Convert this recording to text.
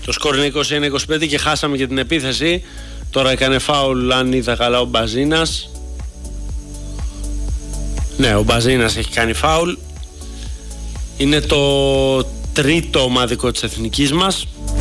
Το σκορ είναι 21-25 και χάσαμε και την επίθεση. Τώρα έκανε φάουλ, αν είδα καλά, ο Μπαζίνας. Ναι, ο Μπαζίνας έχει κάνει φάουλ. Είναι το τρίτο ομαδικό της εθνικής μας.